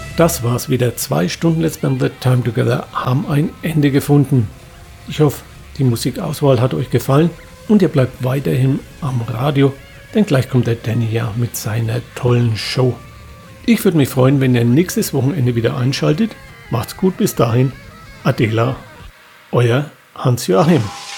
Das war's wieder. 2 Stunden Let's Spend the Time Together haben ein Ende gefunden. Ich hoffe, die Musikauswahl hat euch gefallen und ihr bleibt weiterhin am Radio, denn gleich kommt der Danny ja mit seiner tollen Show. Ich würde mich freuen, wenn ihr nächstes Wochenende wieder einschaltet. Macht's gut, bis dahin. Adela, euer Hans-Joachim.